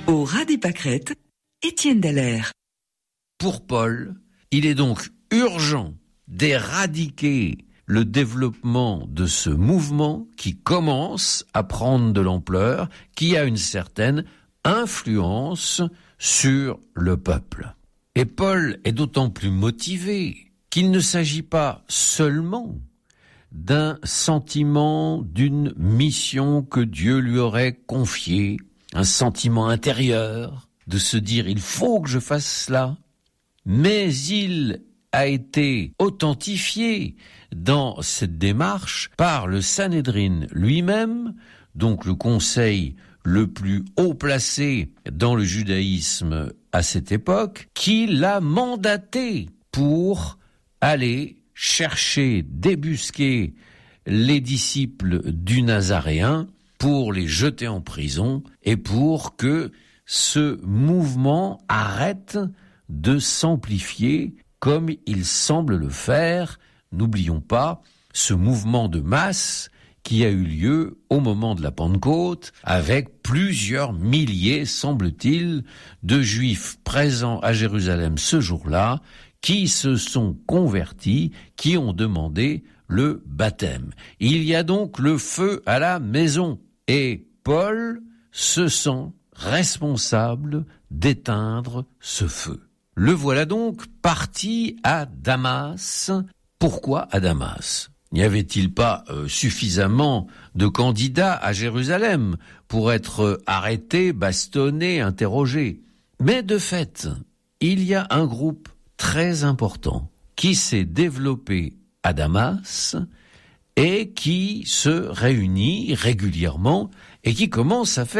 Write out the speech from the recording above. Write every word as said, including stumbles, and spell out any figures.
Au ras des pâquerettes, Étienne Dallaire. Pour Paul, il est donc urgent d'éradiquer le développement de ce mouvement qui commence à prendre de l'ampleur, qui a une certaine influence sur le peuple. Et Paul est d'autant plus motivé qu'il ne s'agit pas seulement d'un sentiment, d'une mission que Dieu lui aurait confiée, un sentiment intérieur de se dire « il faut que je fasse cela », mais il a été authentifié dans cette démarche par le Sanhédrin lui-même, donc le conseil le plus haut placé dans le judaïsme à cette époque, qui l'a mandaté pour aller chercher, débusquer les disciples du Nazaréen, pour les jeter en prison et pour que ce mouvement arrête de s'amplifier comme il semble le faire. N'oublions pas ce mouvement de masse qui a eu lieu au moment de la Pentecôte avec plusieurs milliers, semble-t-il, de Juifs présents à Jérusalem ce jour-là qui se sont convertis, qui ont demandé le baptême. Il y a donc le feu à la maison et Paul se sent responsable d'éteindre ce feu. Le voilà donc parti à Damas. Pourquoi à Damas ? N'y avait-il pas euh, suffisamment de candidats à Jérusalem pour être arrêtés, bastonnés, interrogés ? Mais de fait, il y a un groupe très important qui s'est développé à Damas et qui se réunit régulièrement et qui commence à faire